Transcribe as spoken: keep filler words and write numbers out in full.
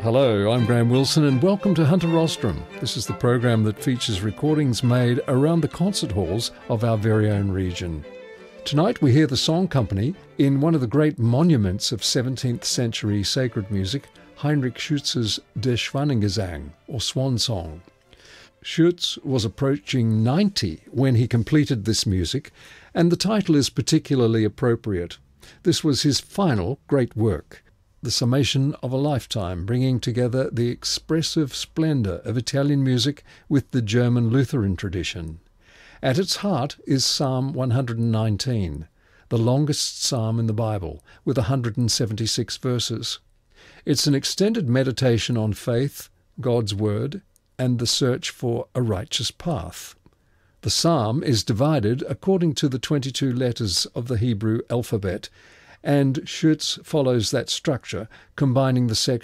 Hello, I'm Graham Wilson and welcome to Hunter Rostrum. This is the program that features recordings made around the concert halls of our very own region. Tonight we hear the Song Company in one of the great monuments of seventeenth century sacred music, Heinrich Schütz's Der Schwanengesang, or Swan Song. Schütz was approaching ninety when he completed this music, and the title is particularly appropriate. This was his final great work, the summation of a lifetime, bringing together the expressive splendour of Italian music with the German Lutheran tradition. At its heart is Psalm one hundred nineteen, the longest psalm in the Bible, with one hundred seventy-six verses. It's an extended meditation on faith, God's Word, and the search for a righteous path. The psalm is divided according to the twenty-two letters of the Hebrew alphabet, and Schütz follows that structure, combining the sections